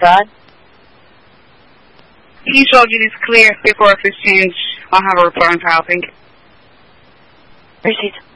God? He showed you this clear before exchange. I'll have a reply on file, I think. Receipt.